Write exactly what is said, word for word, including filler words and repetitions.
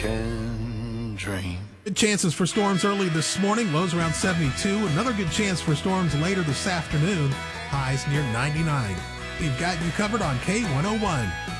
can dream. Good chances for storms early this morning. Lows around seventy-two. Another good chance for storms later this afternoon. Highs near ninety-nine. We've got you covered on K one oh one.